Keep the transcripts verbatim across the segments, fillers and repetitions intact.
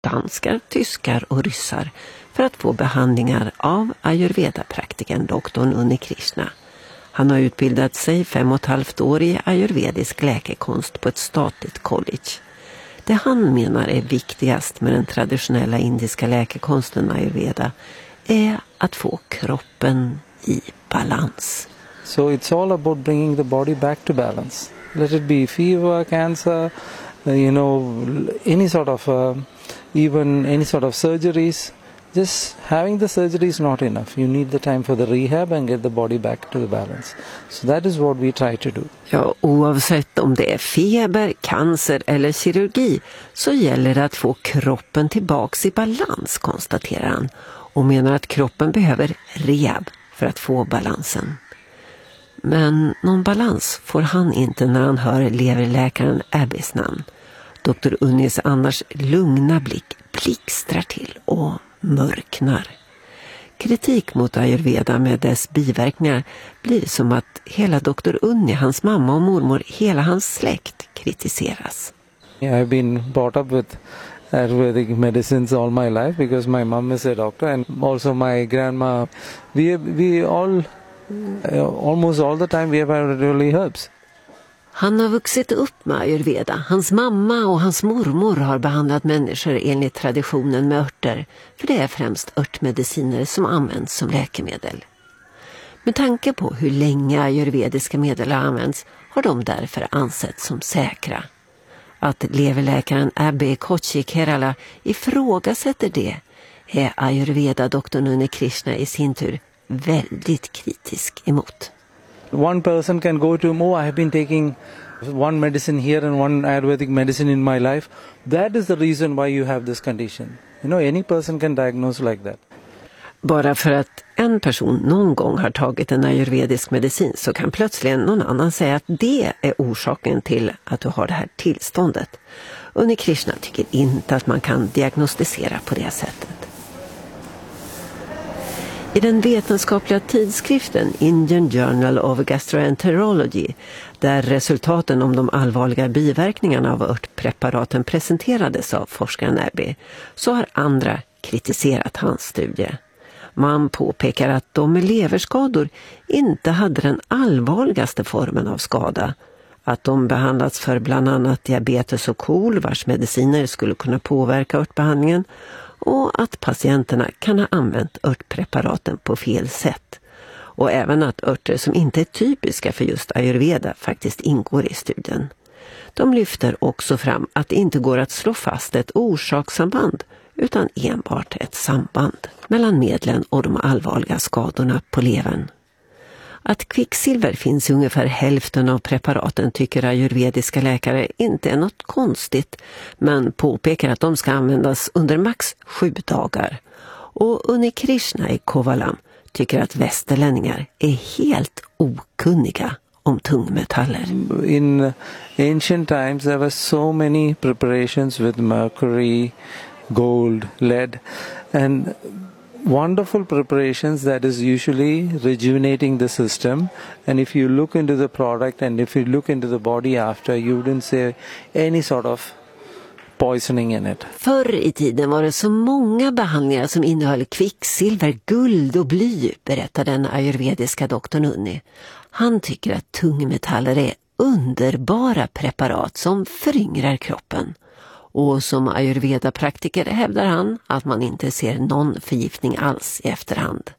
danskar, tyskar och ryssar för att få behandlingar av ayurveda-praktikern doktorn Unni Krishna. Han har utbildat sig fem och ett halvt år i ayurvedisk läkekonst på ett statligt college. Det han menar är viktigast med den traditionella indiska läkekonsten ayurveda är att få kroppen i balans. So it's all about bringing the body back to balance. Let it be fever, cancer, uh, you know, any sort of, uh, even any sort of surgeries. Just having the surgery is not enough. You need the time for the rehab and get the body back to the balance. So that is what we try to do. Ja, oavsett om det är feber, cancer eller kirurgi så gäller det att få kroppen tillbaks i balans, konstaterar han. Och menar att kroppen behöver rehab för att få balansen. Men någon balans får han inte när han hör leverläkaren Abbys namn. doktor Unnis annars lugna blick blixtrar till och mörknar. Kritik mot ayurveda med dess biverkningar blir som att hela doktor Unni, hans mamma och mormor, hela hans släkt kritiseras. I've been brought up with Ayurvedic medicines all my life because my mom is a doctor and also my grandma. We we all uh, almost all the time we have really herbs. Han har vuxit upp med ayurveda. Hans mamma och hans mormor har behandlat människor enligt traditionen med örter, för det är främst örtmediciner som används som läkemedel. Med tanke på hur länge ayurvediska medel har använts har de därför ansetts som säkra. Att leverläkaren Abby Kochi Kerala ifrågasätter det är ayurveda-doktorn Unni Krishna i sin tur väldigt kritisk emot. One person can go to, oh, I have been taking one medicine here and one Ayurvedic medicine in my life. That is the reason why you have this condition. You know, any person can diagnose like that. Bara för att en person någon gång har tagit en ayurvedisk medicin så kan plötsligt någon annan säga att det är orsaken till att du har det här tillståndet. Unni Krishna tycker inte att man kan diagnostisera på det sättet. I den vetenskapliga tidskriften Indian Journal of Gastroenterology, där resultaten om de allvarliga biverkningarna av örtpreparaten presenterades av forskaren Abby, så har andra kritiserat hans studie. Man påpekar att de med leverskador inte hade den allvarligaste formen av skada, att de behandlats för bland annat diabetes och kol vars mediciner skulle kunna påverka örtbehandlingen, och att patienterna kan ha använt örtpreparaten på fel sätt. Och även att örter som inte är typiska för just ayurveda faktiskt ingår i studien. De lyfter också fram att det inte går att slå fast ett orsakssamband utan enbart ett samband mellan medlen och de allvarliga skadorna på levern. Att kvicksilver finns i ungefär hälften av preparaten tycker ayurvediska läkare inte är något konstigt, men påpekar att de ska användas under max sju dagar. Och Unni Krishna i Kovalam tycker att västerlänningar är helt okunniga om tungmetaller. In ancient times there were so many preparations with mercury, gold, lead and wonderful preparations that is usually rejuvenating the system, and if you look into the product and if you look into the body after, you wouldn't say any sort of poisoning in it. Förr i tiden var det så många behandlingar som innehöll kvicksilver, guld och bly, berättar den ayurvediska doktorn Unni. Han tycker att tungmetaller är underbara preparat som föryngrar kroppen. Och som ayurveda-praktiker hävdar han att man inte ser någon förgiftning alls i efterhand.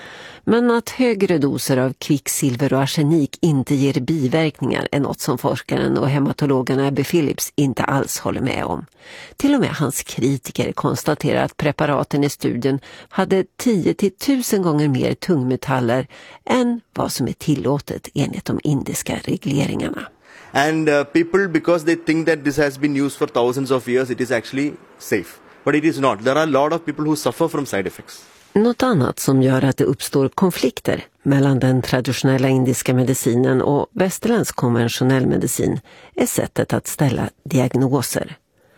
Men att högre doser av kvicksilver och arsenik inte ger biverkningar är något som forskaren och hematologen Abby Phillips inte alls håller med om. Till och med hans kritiker konstaterar att preparaten i studien hade tio till tusen gånger mer tungmetaller än vad som är tillåtet enligt de indiska regleringarna. And uh, people, because they think that this has been used for thousands of years, it is actually safe. But it is not. There are a lot of people who suffer from side effects. Något annat som gör att det uppstår konflikter mellan den traditionella indiska medicinen och västerländsk konventionell medicin är sättet att ställa diagnoser.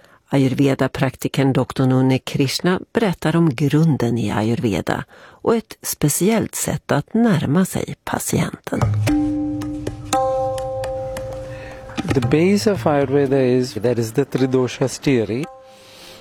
Ayurveda-praktikern doktor Unni Krishna berättar om grunden i ayurveda och ett speciellt sätt att närma sig patienten. The base of Ayurveda is, that is the Tridoshas theory.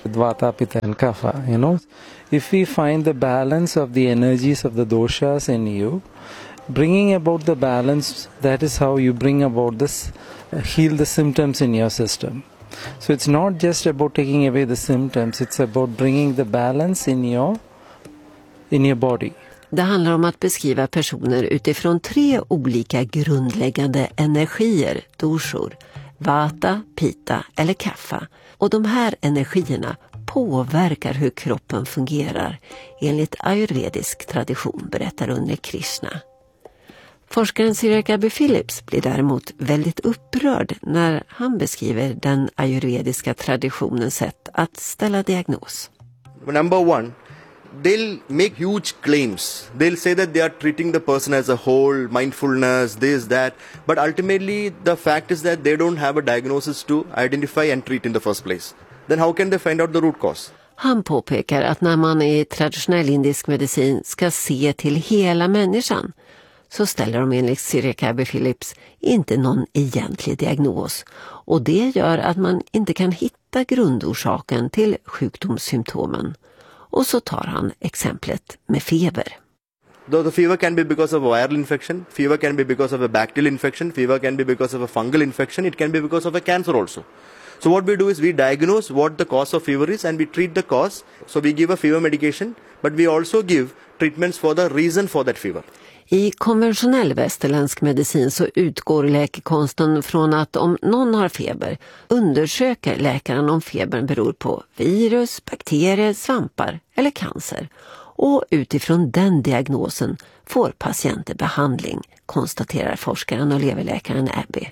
Vata, Pitta and Kapha, you know. If we find the balance of the energies of the doshas in you, bringing about the balance, that is how you bring about this, uh, heal the symptoms in your system. So it's not just about taking away the symptoms, it's about bringing the balance in your, in your body. Det handlar om att beskriva personer utifrån tre olika grundläggande energier, doshor, vata, pitta eller kapha. Och de här energierna påverkar hur kroppen fungerar enligt ayurvedisk tradition, berättar Unni Krishna. Forskaren Cyril Gabby Phillips blir däremot väldigt upprörd när han beskriver den ayurvediska traditionens sätt att ställa diagnos. Number one, they'll make huge claims. They'll say that they are treating the person as a whole, mindfulness, this, that. But ultimately, the fact is that they don't have a diagnosis to identify and treat in the first place. Then how can they find out the root cause? Han påpekar att när man i traditionell indisk medicin ska se till hela människan, så ställer de enligt Cyril Gabby Phillips inte någon egentlig diagnos. Och det gör att man inte kan hitta grundorsaken till sjukdomssymptomen. Och så tar han exemplet med feber. Though the fever can be because of a viral infection, fever can be because of a bacterial infection, fever can be because of a fungal infection, it can be because of a cancer also. So what we do is we diagnose what the cause of fever is and we treat the cause. So we give a fever medication, but we also give treatments for the reason for that fever. I konventionell västerländsk medicin så utgår läkekonsten från att om någon har feber undersöker läkaren om febern beror på virus, bakterier, svampar eller cancer. Och utifrån den diagnosen får patienter behandling, konstaterar forskaren och leverläkaren Abby.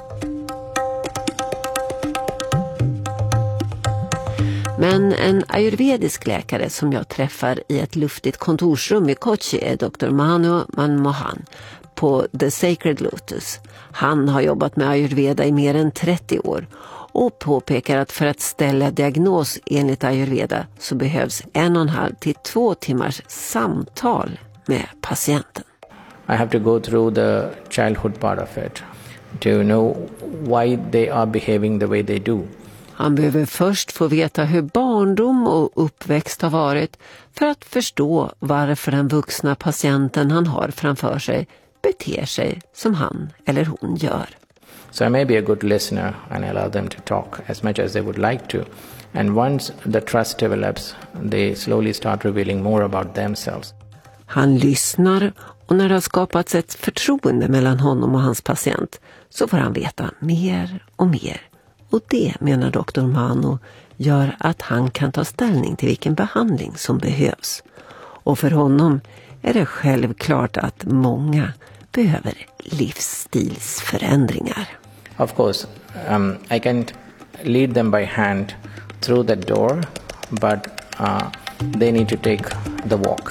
Men en ayurvedisk läkare som jag träffar i ett luftigt kontorsrum i Kochi är doktor Manu Manmohan på The Sacred Lotus. Han har jobbat med ayurveda i mer än trettio år och påpekar att för att ställa diagnos enligt ayurveda så behövs en och en halv till två timmars samtal med patienten. I have to go through the childhood part of it to know why they are behaving the way they do. Han behöver först få veta hur barndom och uppväxt har varit för att förstå varför den vuxna patienten han har framför sig beter sig som han eller hon gör. So I may be a good listener and allow them to talk as much as they would like to. And once the trust develops, they slowly start revealing more about themselves. Han lyssnar och när det har skapats ett förtroende mellan honom och hans patient så får han veta mer och mer. Och det, menar doktor Manu, gör att han kan ta ställning till vilken behandling som behövs. Och för honom är det självklart att många behöver livsstilsförändringar. Of course, um, I can't lead them by hand through the door, but uh, they need to take the walk.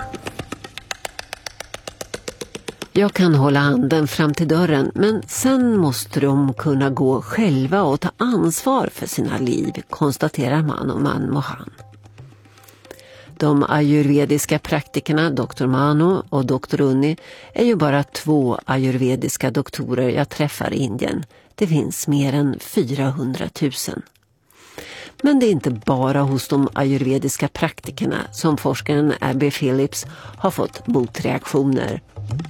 Jag kan hålla handen fram till dörren, men sen måste de kunna gå själva och ta ansvar för sina liv, konstaterar Manu Manmohan. De ayurvediska praktikerna, doktor Manu och doktor Unni, är ju bara två ayurvediska doktorer jag träffar i Indien. Det finns mer än fyrahundratusen. Men det är inte bara hos de ayurvediska praktikerna som forskaren Abby Phillips har fått motreaktioner.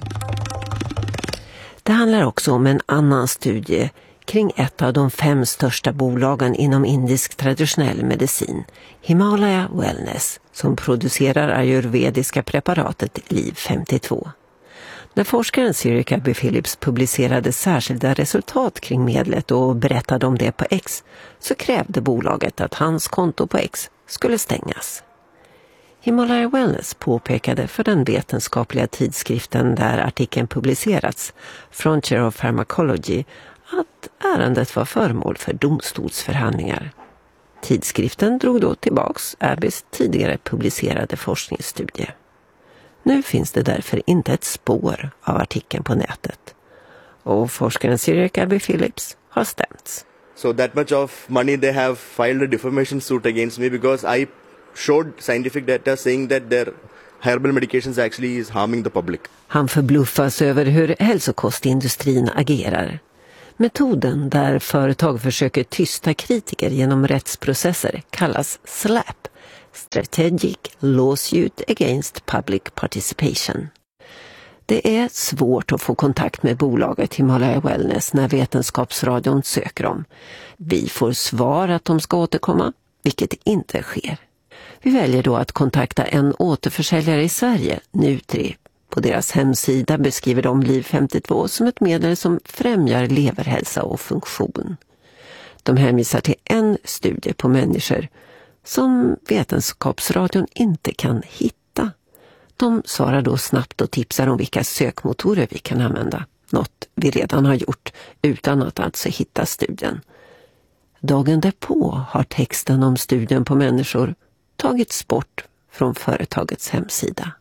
Det handlar också om en annan studie kring ett av de fem största bolagen inom indisk traditionell medicin, Himalaya Wellness, som producerar ayurvediska preparatet Liv femtiotvå. När forskaren Cyril Gabby Phillips publicerade särskilda resultat kring medlet och berättade om det på X så krävde bolaget att hans konto på X skulle stängas. Himalaya Wellness påpekade för den vetenskapliga tidskriften där artikeln publicerats, Frontier of Pharmacology, att ärendet var föremål för domstolsförhandlingar. Tidskriften drog då tillbaks Abbys tidigare publicerade forskningsstudie. Nu finns det därför inte ett spår av artikeln på nätet. Och forskaren Cyril Gabby Phillips har stämts. So that much of money they have filed a defamation suit against me because I showed scientific data saying that their herbal medications actually is harming the public. Han förbluffas över hur hälsokostindustrin agerar. Metoden där företag försöker tysta kritiker genom rättsprocesser kallas SLAP, Strategic Lawsuit Against Public Participation. Det är svårt att få kontakt med bolaget Himalaya Wellness när Vetenskapsradion söker dem. Vi får svar att de ska återkomma, vilket inte sker. Vi väljer då att kontakta en återförsäljare i Sverige, Nutri. På deras hemsida beskriver de Liv femtiotvå som ett medel som främjar leverhälsa och funktion. De hänvisar till en studie på människor som Vetenskapsradion inte kan hitta. De svarar då snabbt och tipsar om vilka sökmotorer vi kan använda. Något vi redan har gjort utan att alltså hitta studien. Dagen därpå har texten om studien på människor tagits bort från företagets hemsida.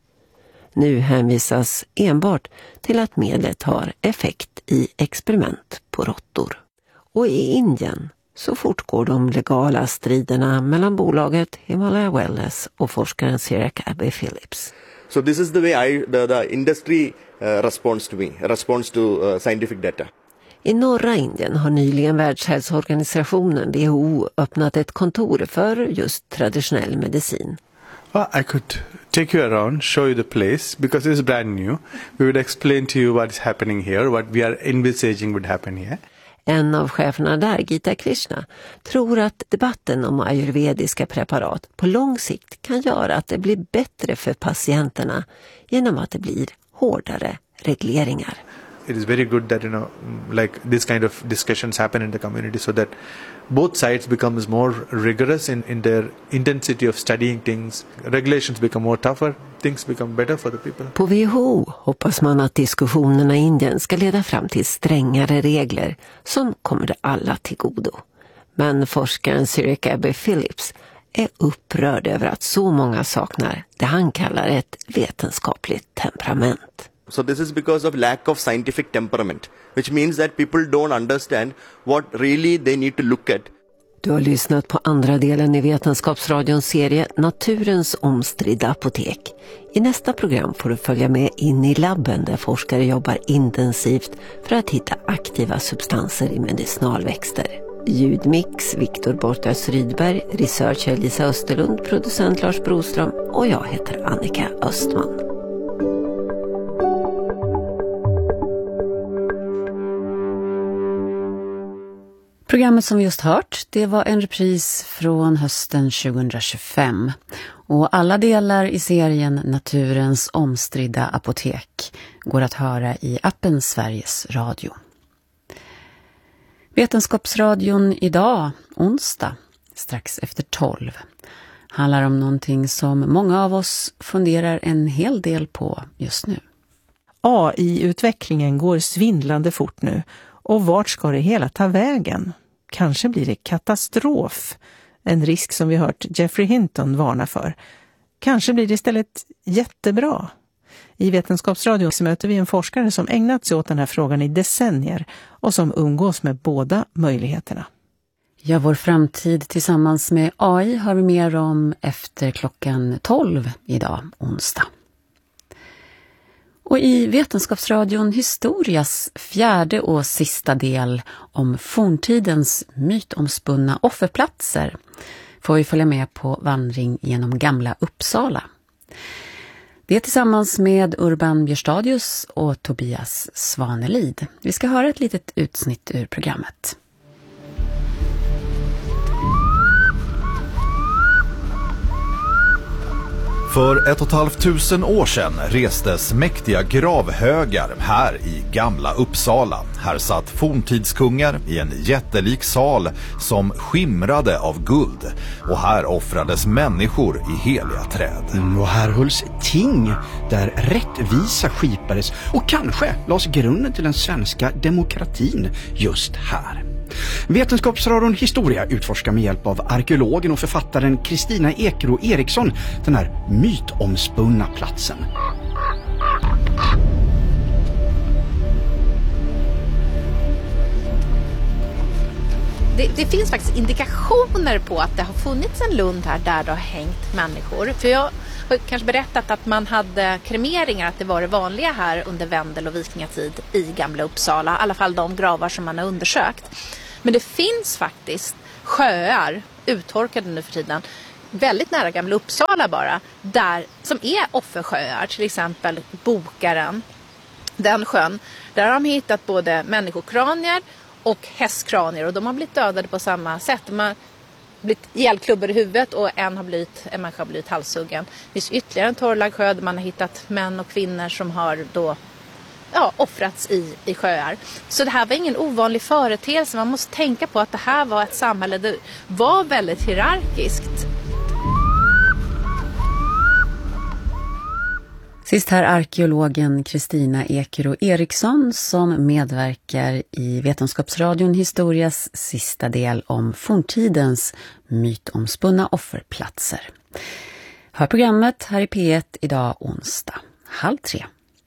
Nu hänvisas enbart till att medlet har effekt i experiment på råttor. Och i Indien så fortgår de legala striderna mellan bolaget Himalaya Wellness och forskaren Chirag Abhay Phillips. So this is the way I, the, the industry uh, responds to me, responds to uh, scientific data. I norra Indien har nyligen Världshälsoorganisationen W H O öppnat ett kontor för just traditionell medicin. Well, I could take you around, show you the place, because it's brand new. We would explain to you what is happening here, what we are envisaging would happen here. En av cheferna där, Gita Krishna, tror att debatten om ayurvediska preparat på lång sikt kan göra att det blir bättre för patienterna genom att det blir hårdare regleringar. It is very good that, you know, like this kind of discussions happen in the community so that both sides becomes more rigorous in, in their intensity of studying things. Regulations become more tougher, things become better for the people. På W H O hoppas man att diskussionerna i Indien ska leda fram till strängare regler som kommer alla till godo. Men forskaren Chirag Abhay Phillips är upprörd över att så många saknar det han kallar ett vetenskapligt temperament. So this is because of lack of scientific temperament, which means that people don't understand what really they need to look at. Du har lyssnat på andra delen i Vetenskapsradions serie Naturens omstridda apotek. I nästa program får du följa med in i labben där forskare jobbar intensivt för att hitta aktiva substanser i medicinalväxter. Ljudmix Viktor Bortas Rydberg, researcher Lisa Österlund, producent Lars Broström och jag heter Annika Östman. Programmet som vi just hört, det var en repris från hösten tjugohundratjugofem. Och alla delar i serien Naturens omstridda apotek går att höra i appen Sveriges Radio. Vetenskapsradion idag, onsdag, strax efter tolv, handlar om någonting som många av oss funderar en hel del på just nu. A I-utvecklingen går svindlande fort nu. Och vart ska det hela ta vägen? Kanske blir det katastrof. En risk som vi hört Jeffrey Hinton varna för. Kanske blir det istället jättebra. I Vetenskapsradion så möter vi en forskare som ägnat sig åt den här frågan i decennier och som umgås med båda möjligheterna. Ja, vår framtid tillsammans med A I har vi mer om efter klockan tolv idag, onsdag. Och i Vetenskapsradion Historias fjärde och sista del om forntidens mytomspunna offerplatser får vi följa med på vandring genom gamla Uppsala. Det är tillsammans med Urban Björstadius och Tobias Svanelid. Vi ska höra ett litet utsnitt ur programmet. För ett och ett halvt tusen år sedan restes mäktiga gravhögar här i gamla Uppsala. Här satt forntidskungar i en jättelik sal som skimrade av guld. Och här offrades människor i heliga träd. Mm, och här hölls ting där rättvisa skipades och kanske lades grunden till den svenska demokratin just här. Vetenskapsradion Historia utforskar med hjälp av arkeologen och författaren Kristina Ekro Eriksson den här mytomspunna platsen. Det, det finns faktiskt indikationer på att det har funnits en lund här där det har hängt människor. För jag har kanske berättat att man hade kremeringar, att det var det vanliga här under Vendel- och vikingatid i Gamla Uppsala. I alla fall de gravar som man har undersökt. Men det finns faktiskt sjöar, uttorkade nu för tiden, väldigt nära Gamla Uppsala bara, där, som är offersjöar, till exempel Bokaren, den sjön. Där har de hittat både människokranier och hästkranier, och de har blivit dödade på samma sätt. De har blivit ihjälklubbade i huvudet och en, har blivit, en människa har blivit halshuggen. Det finns ytterligare en torrlagd sjö där man har hittat män och kvinnor som har då ja, offrats i, i sjöar. Så det här var ingen ovanlig företeelse. Man måste tänka på att det här var ett samhälle där det var väldigt hierarkiskt. Sist här arkeologen Kristina Ekero Eriksson som medverkar i Vetenskapsradion Historias sista del om forntidens mytomspunna offerplatser. Hör programmet här i P ett idag onsdag, halv tre.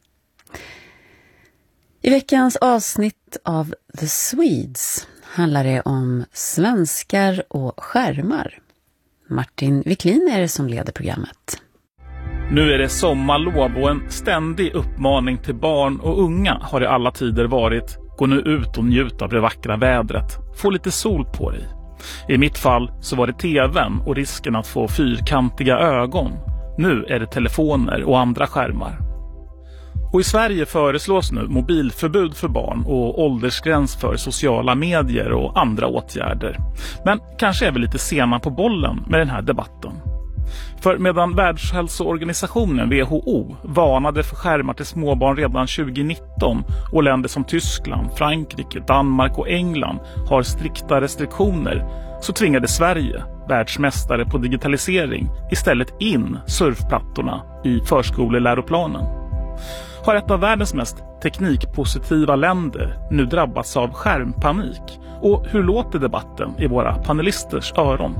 I veckans avsnitt av The Swedes handlar det om svenskar och skärmar. Martin Wiklin är det som leder programmet. Nu är det sommarlov och en ständig uppmaning till barn och unga har i alla tider varit: gå nu ut och njut av det vackra vädret. Få lite sol på dig. I mitt fall så var det tvn och risken att få fyrkantiga ögon. Nu är det telefoner och andra skärmar. Och i Sverige föreslås nu mobilförbud för barn och åldersgräns för sociala medier och andra åtgärder. Men kanske är vi lite sena på bollen med den här debatten. För medan Världshälsoorganisationen W H O varnade för skärmar till småbarn redan tjugonitton och länder som Tyskland, Frankrike, Danmark och England har strikta restriktioner, så tvingade Sverige, världsmästare på digitalisering, istället in surfplattorna i förskoleläroplanen. Har ett av världens mest teknikpositiva länder nu drabbats av skärmpanik? Och hur låter debatten i våra panelisters öron?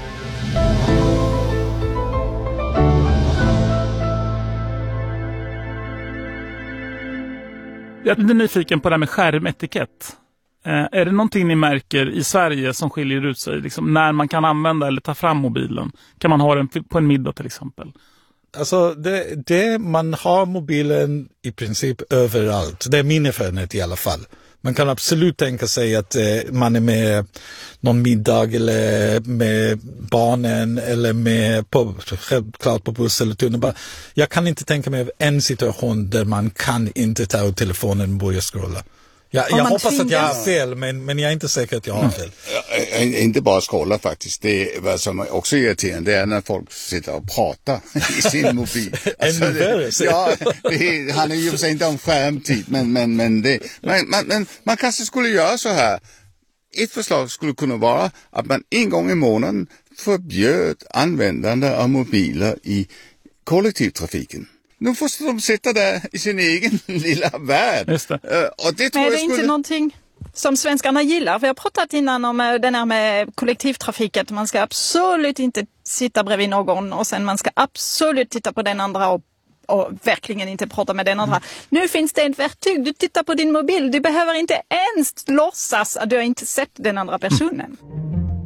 Jag är lite nyfiken på det här med skärmetikett. Eh, är det någonting ni märker i Sverige som skiljer ut sig? Liksom, när man kan använda eller ta fram mobilen? Kan man ha den på en middag till exempel? Alltså det, det, man har mobilen i princip överallt. Det är min erfarenhet i alla fall. Man kan absolut tänka sig att eh, man är med någon middag eller med barnen eller med på, självklart på buss eller tunnelbana. Jag kan inte tänka mig en situation där man kan inte ta ut telefonen och börja scrolla. Jag, jag hoppas tvingas... att jag har fel, men, men jag är inte säker att jag har fel. Mm. Inte bara scrolla faktiskt. Det är, vad som också är irriterande, det är när folk sitter och pratar i sin mobil. Alltså, det, ja, det handlar ju för sig inte om skärmtid, men, men, men, det, men, man, men man kanske skulle göra så här. Ett förslag skulle kunna vara att man en gång i månaden förbjöd användande av mobiler i kollektivtrafiken. Nu får de sitta där i sin egen lilla värld. Just det. Uh, och det tror Men är det skulle... inte någonting som svenskarna gillar? Vi har pratat innan om den här med kollektivtrafiken. Man ska absolut inte sitta bredvid någon och sen man ska absolut titta på den andra och, och verkligen inte prata med den andra. Mm. Nu finns det ett verktyg. Du tittar på din mobil. Du behöver inte ens låtsas att du har inte sett den andra personen. Mm.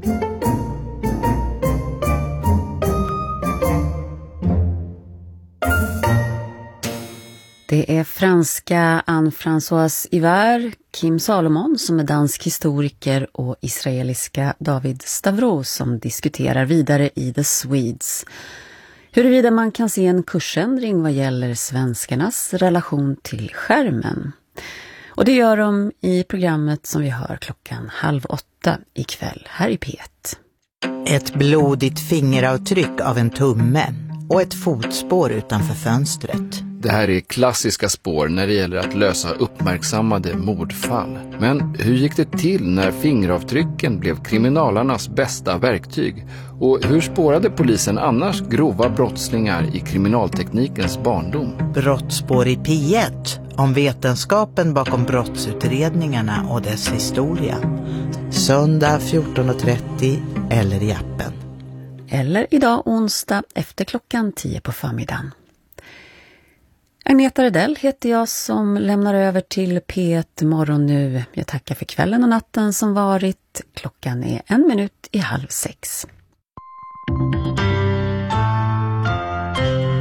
Det är franska Anne-Françoise Hiver, Kim Salomon som är dansk historiker och israeliska David Stavro som diskuterar vidare i The Swedes. Huruvida man kan se en kursändring vad gäller svenskarnas relation till skärmen. Och det gör de i programmet som vi hör klockan halv åtta ikväll här i P ett. Ett blodigt fingeravtryck av en tumme och ett fotspår utanför fönstret. Det här är klassiska spår när det gäller att lösa uppmärksammade mordfall. Men hur gick det till när fingeravtrycken blev kriminalarnas bästa verktyg? Och hur spårade polisen annars grova brottslingar i kriminalteknikens barndom? Brottsspår i P ett om vetenskapen bakom brottsutredningarna och dess historia. Söndag fjorton trettio eller i appen. Eller idag onsdag efter klockan tio på förmiddagen. Agneta Redell heter jag som lämnar över till P ett morgon nu. Jag tackar för kvällen och natten som varit. Klockan är en minut i halv sex.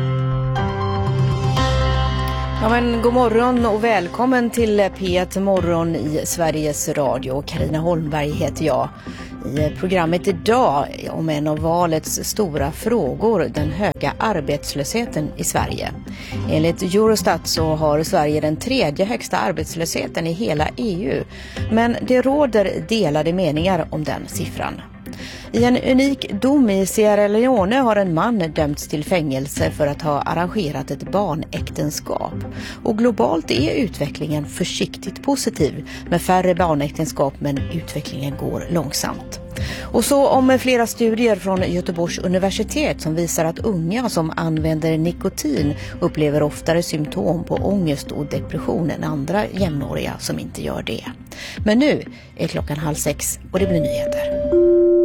men god morgon och välkommen till P ett morgon i Sveriges Radio. Carina Holmberg heter jag. I programmet idag om en av valets stora frågor, den höga arbetslösheten i Sverige. Enligt Eurostat så har Sverige den tredje högsta arbetslösheten i hela E U. Men det råder delade meningar om den siffran. I en unik dom i Sierra Leone har en man dömts till fängelse för att ha arrangerat ett barnäktenskap. Och globalt är utvecklingen försiktigt positiv med färre barnäktenskap, men utvecklingen går långsamt. Och så om flera studier från Göteborgs universitet som visar att unga som använder nikotin upplever oftare symptom på ångest och depression än andra jämnåriga som inte gör det. Men nu är klockan halv sex och det blir nyheter.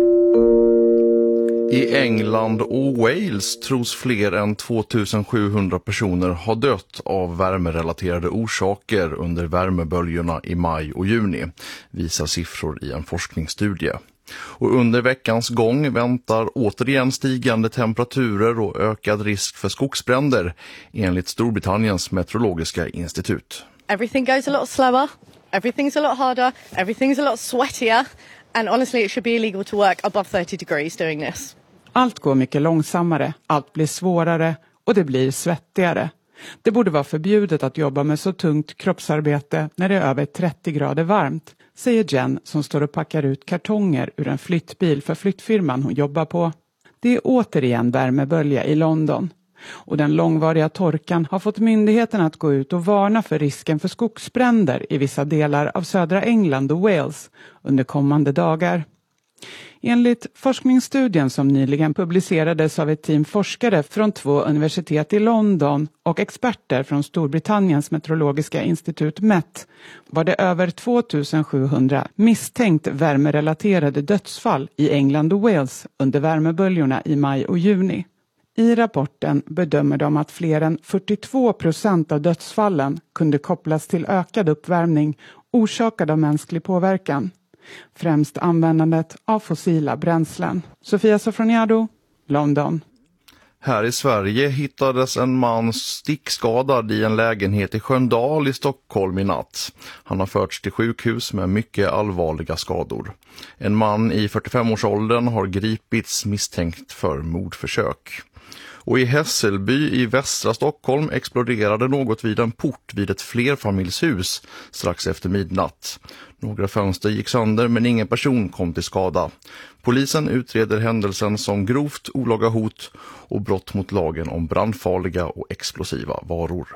I England och Wales tros fler än tvåtusensjuhundra personer ha dött av värmerelaterade orsaker under värmeböljorna i maj och juni, visar siffror i en forskningsstudie. Och under veckans gång väntar återigen stigande temperaturer och ökad risk för skogsbränder, enligt Storbritanniens meteorologiska institut. Everything goes a lot slower, everything's a lot harder, everything's a lot sweatier, and honestly it should be illegal to work above thirty degrees doing this. Allt går mycket långsammare, allt blir svårare och det blir svettigare. Det borde vara förbjudet att jobba med så tungt kroppsarbete när det är över trettio grader varmt, säger Jen som står och packar ut kartonger ur en flyttbil för flyttfirman hon jobbar på. Det är återigen värmebölja i London. Och den långvariga torkan har fått myndigheterna att gå ut och varna för risken för skogsbränder i vissa delar av södra England och Wales under kommande dagar. Enligt forskningsstudien som nyligen publicerades av ett team forskare från två universitet i London och experter från Storbritanniens meteorologiska institut Met var det över tvåtusensjuhundra misstänkt värmerelaterade dödsfall i England och Wales under värmeböljorna i maj och juni. I rapporten bedömer de att fler än fyrtiotvå procent av dödsfallen kunde kopplas till ökad uppvärmning orsakad av mänsklig påverkan. Främst användandet av fossila bränslen. Sofia Sofroniado, London. Här i Sverige hittades en man stickskadad i en lägenhet i Sköndal i Stockholm i natt. Han har förts till sjukhus med mycket allvarliga skador. En man i fyrtiofemårsåldern har gripits misstänkt för mordförsök. Och i Hässelby i västra Stockholm exploderade något vid en port vid ett flerfamiljshus strax efter midnatt. Några fönster gick sönder men ingen person kom till skada. Polisen utreder händelsen som grovt olaga hot och brott mot lagen om brandfarliga och explosiva varor.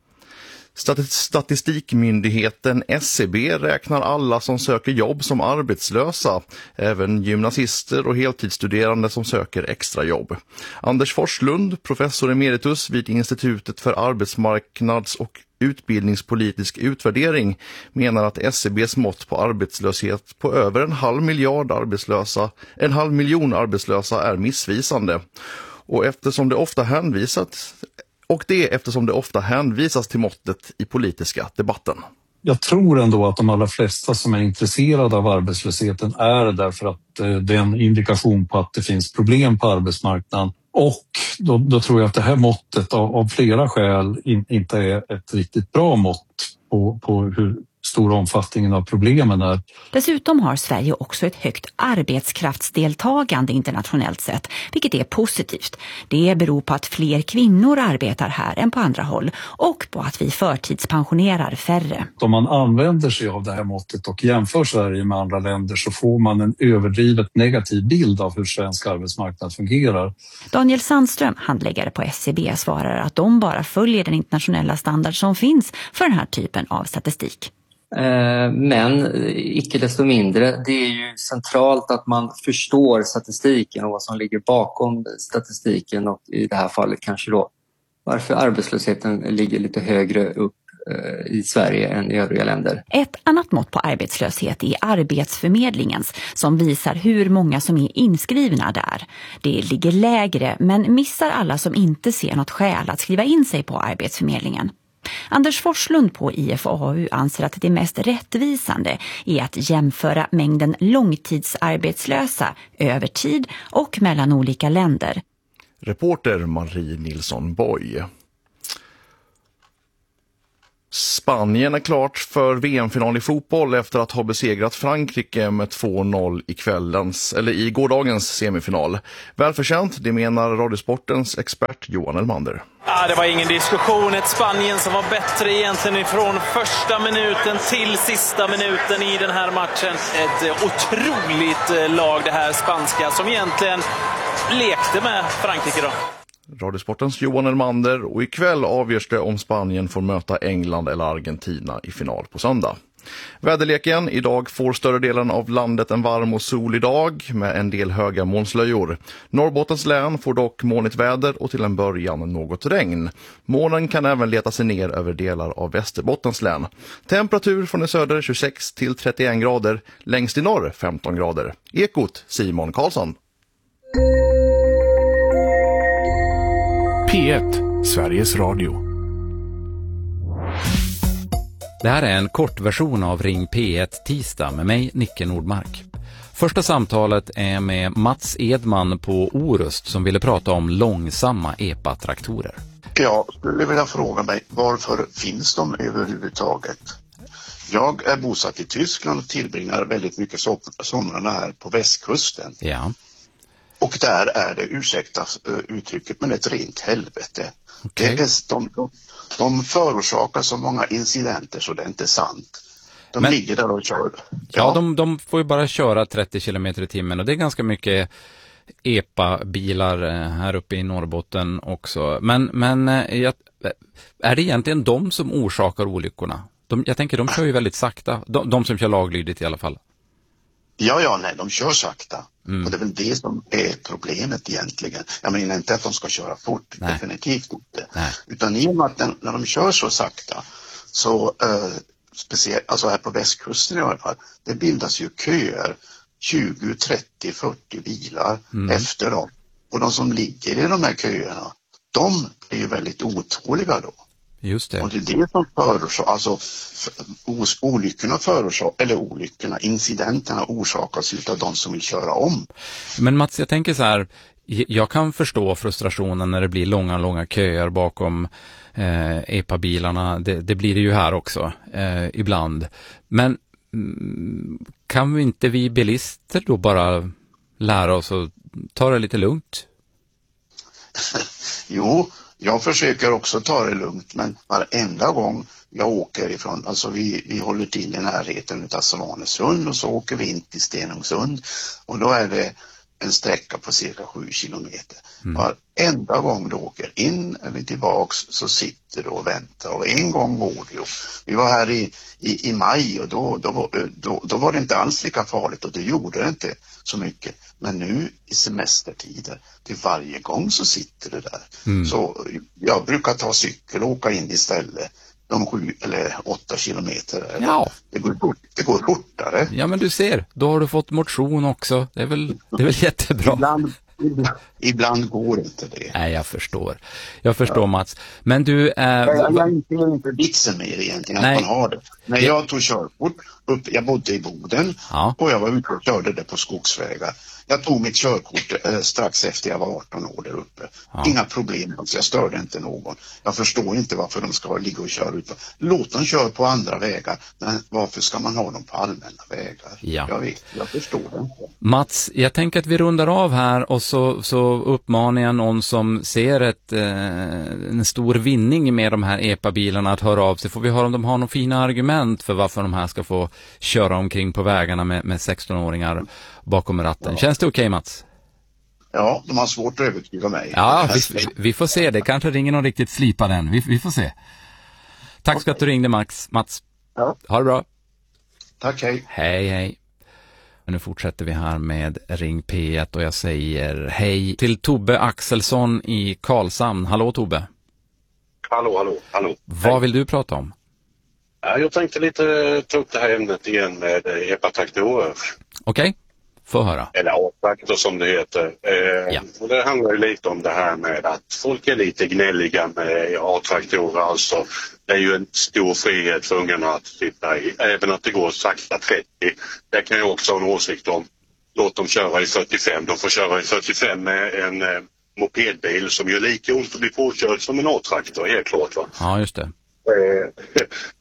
Statistikmyndigheten S C B räknar alla som söker jobb som arbetslösa, även gymnasister och heltidsstuderande som söker extra jobb. Anders Forslund, professor emeritus vid Institutet för arbetsmarknads- och utbildningspolitisk utvärdering, menar att S C B:s mått på arbetslöshet på över en halv miljard arbetslösa, en halv miljon arbetslösa är missvisande. Och eftersom det ofta hänvisats Och det eftersom det ofta hänvisas till måttet i politiska debatten. Jag tror ändå att de allra flesta som är intresserade av arbetslösheten är därför att det är en indikation på att det finns problem på arbetsmarknaden. Och då, då tror jag att det här måttet av, av flera skäl in, inte är ett riktigt bra mått på, på hur stor omfattningen av problemen är. Dessutom har Sverige också ett högt arbetskraftsdeltagande internationellt sett, vilket är positivt. Det beror på att fler kvinnor arbetar här än på andra håll och på att vi förtidspensionerar färre. Om man använder sig av det här måttet och jämför Sverige med andra länder så får man en överdrivet negativ bild av hur svensk arbetsmarknad fungerar. Daniel Sandström, handläggare på S C B, svarar att de bara följer den internationella standard som finns för den här typen av statistik. Men icke desto mindre, det är ju centralt att man förstår statistiken och vad som ligger bakom statistiken och i det här fallet kanske då varför arbetslösheten ligger lite högre upp i Sverige än i övriga länder. Ett annat mått på arbetslöshet är Arbetsförmedlingens som visar hur många som är inskrivna där. Det ligger lägre men missar alla som inte ser något skäl att skriva in sig på Arbetsförmedlingen. Anders Forslund på I F A U anser att det mest rättvisande är att jämföra mängden långtidsarbetslösa över tid och mellan olika länder. Reporter Marie Nilsson Boy. Spanien är klart för V M-final i fotboll efter att ha besegrat Frankrike med två noll i kvällens, eller i gårdagens semifinal. Välförtjänt, det menar Radiosportens expert Johan Elmander. Ja, det var ingen diskussion. Ett Spanien som var bättre egentligen från första minuten till sista minuten i den här matchen. Ett otroligt lag det här spanska som egentligen lekte med Frankrike då. Radiosportens Johan Elmander, och ikväll avgörs det om Spanien får möta England eller Argentina i final på söndag. Väderleken, idag får större delen av landet en varm och solig dag med en del höga molnslöjor. Norrbottens län får dock molnigt väder och till en början något regn. Molnen kan även leta sig ner över delar av Västerbottens län. Temperatur från i söder tjugosex till trettioen grader, längst i norr femton grader. Ekot Simon Karlsson. P ett, Sveriges Radio. Det här är en kortversion av Ring P ett tisdag med mig, Nicke Nordmark. Första samtalet är med Mats Edman på Orust som ville prata om långsamma E P A-traktorer. Jag skulle vilja fråga mig, varför finns de överhuvudtaget? Jag är bosatt i Tyskland och tillbringar väldigt mycket somrarna här på västkusten. Ja. Och där är det, ursäkta uttrycket, men ett rent helvete. Okay. Det är, de, de, de förorsakar så många incidenter så det är inte sant. De men, ligger där och kör. Ja, ja de, de får ju bara köra trettio kilometer i timmen och det är ganska mycket E P A-bilar här uppe i Norrbotten också. Men, men är det egentligen de som orsakar olyckorna? De, jag tänker de kör ju väldigt sakta. De, de som kör laglydigt i alla fall. Ja, ja, nej, de kör sakta. Mm. Och det är väl det som är problemet egentligen. Jag menar inte att de ska köra fort, nej. Definitivt inte. Nej. Utan i och med att när, när de kör så sakta så, eh, speciellt, alltså här på västkusten i alla fall, det bildas ju köer, tjugo, trettio, fyrtio bilar mm. efter dem. Och de som ligger i de här köerna, de är ju väldigt otåliga då. Just det. Och det är det som förorsakar, alltså olyckorna förorsakar, eller olyckorna, incidenterna orsakas av de som vill köra om. Men Mats, jag tänker så här, jag kan förstå frustrationen när det blir långa, långa köer bakom eh, E P A-bilarna. Det, det blir det ju här också, eh, ibland. Men mm, kan vi inte vi bilister då bara lära oss att ta det lite lugnt? Jo, jag försöker också ta det lugnt, men varenda gång jag åker ifrån, alltså vi, vi håller till i närheten av Svanesund och så åker vi in till Stenungsund och då är det en sträcka på cirka sju kilometer. Mm. Varenda gång du åker in eller tillbaks så sitter du och väntar och en gång går det ju. Vi var här i, i, i maj och då, då, då, då var det inte alls lika farligt och det gjorde det inte så mycket. Men nu i semestertider, till varje gång så sitter det där. Mm. Så jag brukar ta cykel och åka in istället. De sju eller åtta kilometer. Eller. Ja. Det går, det går fortare. Ja, men du ser, då har du fått motion också. Det är väl, det är väl jättebra. Ibland, ibland, ibland går inte det. Nej, jag förstår. Jag förstår, ja. Mats. Men du... Äh, jag, jag, jag inte, inte vitsen med det egentligen, nej. Att man har det. När jag tog körkort, upp, jag bodde i Boden, ja. Och jag var ute och körde det på skogsvägar. Jag tog mitt körkort eh, strax efter jag var arton år där uppe. Ja. Inga problem, alltså jag störde inte någon. Jag förstår inte varför de ska ligga och köra ut. Låt dem köra på andra vägar, men varför ska man ha dem på allmänna vägar? Ja. Jag vet, jag förstår det. Mats, jag tänker att vi rundar av här och så, så uppmanar jag någon som ser ett, eh, en stor vinning med de här E P A-bilarna att höra av sig. Får vi höra om de har några fina argument för varför de här ska få köra omkring på vägarna med, med sexton-åringar bakom ratten. Ja. Känns det okej, okay, Mats? Ja, de har svårt att övertyga mig. Ja, vi, vi får se. Det kanske ringer någon riktigt slipad än. Vi, vi får se. Tack okay. Ska att du ringde, Max. Mats. Ja. Ha det bra. Tack, hej. Hej, hej. Nu fortsätter vi här med Ring P ett och jag säger hej till Tobbe Axelsson i Karlshamn. Hallå, Tobbe. Hallå, hallå, hallå. Vad hej. Vill du prata om? Jag tänkte lite ta upp det här ämnet igen med E P A-traktorer. Okej, okay. Få höra. Eller A-traktor som det heter. Eh, ja. Och det handlar ju lite om det här med att folk är lite gnälliga med A-traktorer. Alltså, det är ju en stor frihet för ungarna att sitta i. Även att det går sakta trettio. Det kan jag också ha en åsikt om. Låt dem köra i fyrtiofem. De får köra i fyrtiofem med en eh, mopedbil som gör lika ont att bli påkörd som en A-traktor, helt klart va? Ja, just det.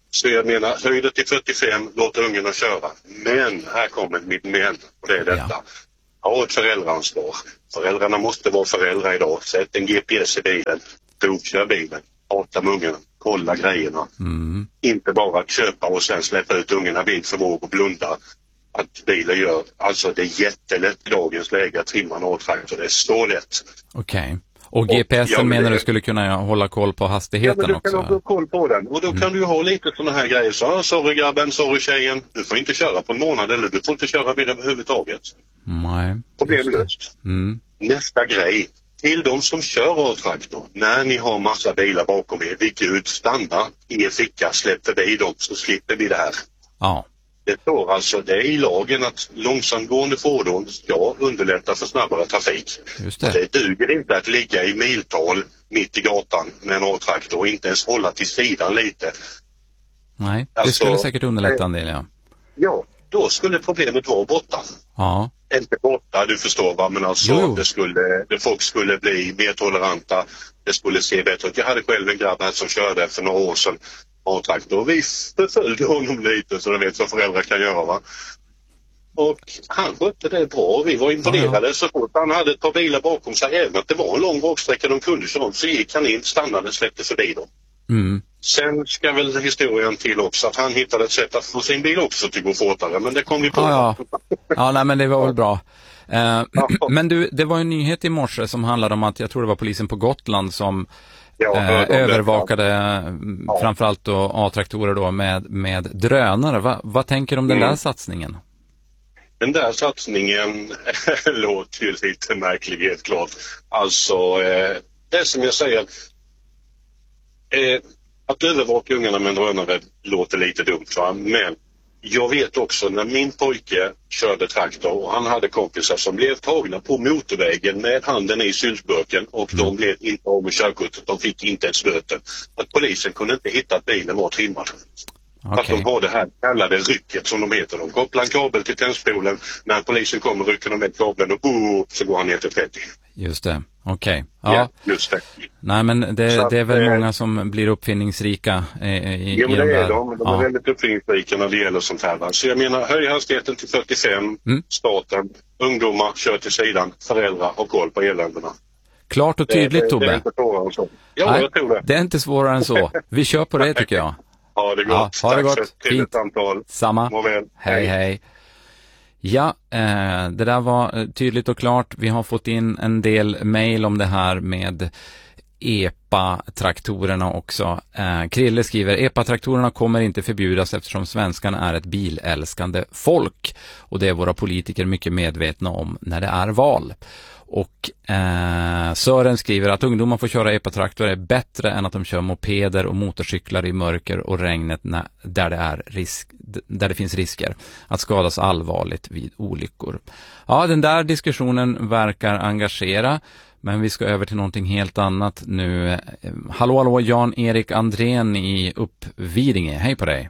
Så jag menar, höj det till fyrtiofem, låt ungarna köra. Men, här kommer mitt men, och det är detta. Ja. Ha ett föräldraansvar. Föräldrarna måste vara föräldrar idag. Sätt en G P S i bilen, provkör bilen, prata med ungarna, kolla grejerna. Mm. Inte bara köpa och sen släppa ut ungarna vind för våg och blunda. Att bilen gör, alltså det är jättelätt i dagens läge att trimma en A-traktor. Det är så lätt. Okej. Okay. Och G P S ja, menar det... du skulle kunna hålla koll på hastigheten också? Ja, men du kan också. Ha koll på den. Och då mm. kan du ju ha lite sådana här grejer. Så, sorry grabben, sorry tjejen. Du får inte köra på en månad eller du får inte köra bil överhuvudtaget. Nej. Problemlöst. Mm. Nästa grej. Till de som kör A-traktor. När ni har massa bilar bakom er, vid Gud, stanna i er ficka, släpp förbi dem så slipper vi det här. Ja. Det står alltså, det är i lagen att långsamgående fordon ska underlätta för snabbare trafik. Just det. Det duger inte att ligga i miltal mitt i gatan med en A-traktor och inte ens hålla till sidan lite. Nej, det alltså, skulle säkert underlätta en del, ja. Ja, då skulle problemet vara borta. Ja. Inte borta, du förstår va, men alltså jo. det skulle, det folk skulle bli mer toleranta, det skulle se bättre ut. Jag hade själv en grabb här som körde för några år sedan A-traktor och vi förföljde honom lite så du vet vad föräldrar kan göra va. Och han skötte det bra och vi var imponerade. Ja, ja. Så fort han hade ett par bilar bakom sig, även att det var en lång raksträcka de kunde köra, så gick han in, stannade och släppte förbi dem. Mm. Sen ska väl historien till också att han hittade ett sätt att få sin bil också till att gå fortare, men det kom vi på. Ja, ja. ja nej, men det var väl bra. Eh, men du, det var en nyhet i morse som handlade om att jag tror det var polisen på Gotland som ja, eh, övervakade ja. framförallt då A-traktorer då med, med drönare. Va, vad tänker du om den mm. där satsningen? Den där satsningen låter ju lite märklig, helt klart. Alltså, eh, det som jag säger, eh, att övervaka ungarna med en drönare låter lite dumt, va? Men jag vet också när min pojke körde traktor och han hade kompisar som blev tagna på motorvägen med handen i syltburken och mm. de blev inte av med körkortet, de fick inte ens böter. Att polisen kunde inte hitta att bilen var trimmad. Okay. Att de har det här kallade rycket som de heter. De kopplar en kabel till tändspolen. När polisen kommer rycker de med kabeln och oh, så går han ner till trettio. Just det, okej. Okay. Ja. ja, just det. Nej, men det, att, det är väl äh, många som blir uppfinningsrika i, i, ja, men i det de är de. De ja. är väldigt uppfinningsrika när det gäller sånt här. Så jag menar, höj hastigheten till fyrtiofem, mm. staten, ungdomar, kör till sidan, föräldrar och koll på eländerna. Klart och tydligt, det, Tobbe. Det är inte svårare än så. Ja, Nej, jag tror det. Det är inte svårare än så. Vi kör på det tycker jag. Ja, det är gott. Ja, ha det gott. Fint samtal. Samma. Hej, hej. hej. Ja, eh, det där var tydligt och klart. Vi har fått in en del mejl om det här med E P A-traktorerna också. Eh, Krille skriver, E P A-traktorerna kommer inte förbjudas eftersom svenskarna är ett bilälskande folk. Och det är våra politiker mycket medvetna om när det är val. Och eh, Sören skriver att ungdomar får köra E P A-traktor är bättre än att de kör mopeder och motorcyklar i mörker och regnet när, där, det är risk, där det finns risker att skadas allvarligt vid olyckor. Ja, den där diskussionen verkar engagera, men vi ska över till någonting helt annat nu. Hallå, hallå, Jan-Erik Andrén i Uppvidinge. Hej på dig.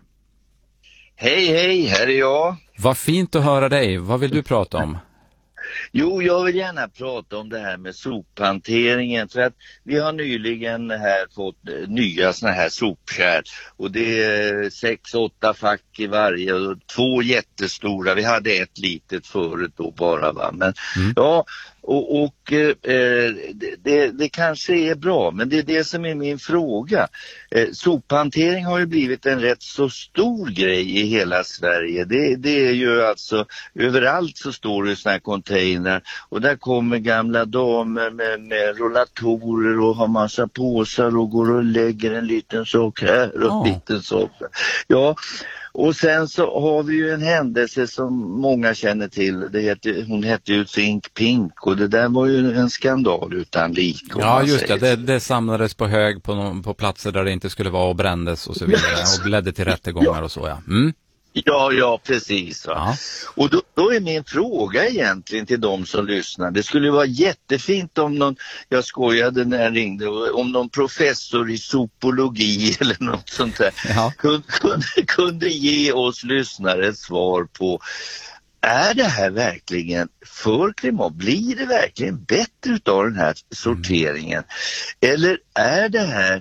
Hej, hej, här är jag. Vad fint att höra dig. Vad vill du prata om? Jo, jag vill gärna prata om det här med sophanteringen, för att vi har nyligen här fått nya såna här sopkärl och det är sex, åtta fack i varje och två jättestora. Vi hade ett litet förut då bara, va? Men mm. ja, och, och eh, det, det, det kanske är bra, men det är det som är min fråga. Eh, sophantering har ju blivit en rätt så stor grej i hela Sverige. Det, det är ju alltså, överallt så står det såna här container och där kommer gamla damer med, med rollatorer och har massa påsar och går och lägger en liten sak här och en oh. liten sak. Ja. Och sen så har vi ju en händelse som många känner till. Det heter, hon hette ju Think Pink och det där var ju en skandal utan lik. Ja, just det. det. Det samlades på hög på, någon, på platser där det inte skulle vara och brändes och så vidare. Och ledde till rättegångar ja. och så, ja. Mm. Ja, ja, precis. Ja. Och då, då är min fråga egentligen till de som lyssnar. Det skulle vara jättefint om någon, jag skojade när jag ringde, om någon professor i sopologi eller något sånt där ja. kunde, kunde, kunde ge oss lyssnare ett svar på, är det här verkligen för klimat? Blir det verkligen bättre av den här sorteringen? Mm. Eller är det här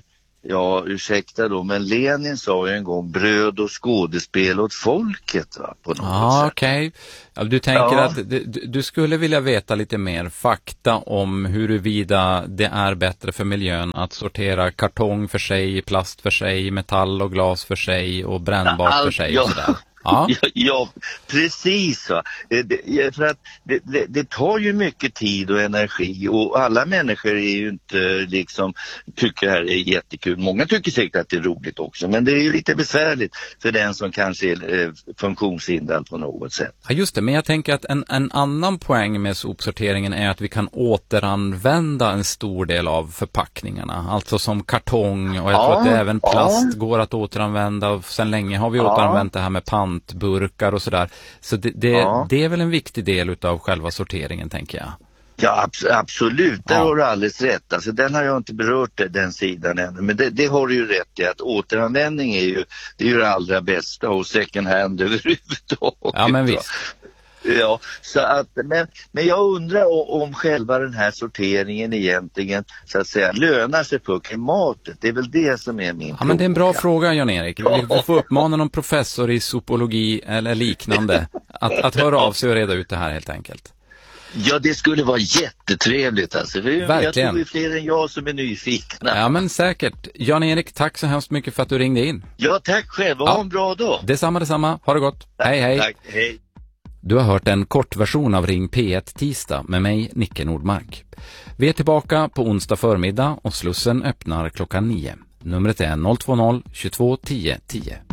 ja ursäkta då, men Lenin sa ju en gång bröd och skådespel åt folket, va, på något ah, sätt. Okej. Okay. Ja, du tänker ja. att du, du skulle vilja veta lite mer fakta om huruvida det är bättre för miljön att sortera kartong för sig, plast för sig, metall och glas för sig och brännbart All, för sig ja. och sådär. Ja. Ja, ja, precis. Va? Det, för att det, det, det tar ju mycket tid och energi och alla människor är ju inte liksom tycker det här är jättekul. Många tycker säkert att det är roligt också, men det är ju lite besvärligt för den som kanske är eh, funktionshindrad på något sätt. Ja, just det, men jag tänker att en, en annan poäng med sopsorteringen är att vi kan återanvända en stor del av förpackningarna. Alltså som kartong och jag ja, tror att det även plast ja. går att återanvända och sen länge har vi ja. återanvänt det här med pant burkar och sådär. Så det, det, ja. det är väl en viktig del utav själva sorteringen, tänker jag. Ja, abs- absolut. Där ja. har du alldeles rätt. Alltså, den har jag inte berört den sidan ännu. Men det, det har du ju rätt i att återanvändning är ju det, är ju det allra bästa och second hand överhuvudtaget. Ja, men visst. Ja, så att, men, men jag undrar om själva den här sorteringen egentligen så att säga lönar sig för klimatet. Det är väl det som är min Ja, fråga. Men det är en bra fråga, Jan-Erik. Vi får uppmana någon professor i sopologi eller liknande att, att höra av sig och reda ut det här helt enkelt. Ja, det skulle vara jättetrevligt alltså. Verkligen. Jag tror det är fler än jag som är nyfikna. Ja, men säkert. Jan-Erik, tack så hemskt mycket för att du ringde in. Ja, tack själv. Ha ja. en bra dag. Detsamma, detsamma. Ha det gott. Tack, hej, hej. Tack, hej. Du har hört en kortversion av Ring P ett tisdag med mig, Nicke Nordmark. Vi är tillbaka på onsdag förmiddag och Slussen öppnar klockan nio. Numret är noll två noll tjugotvå tio tio.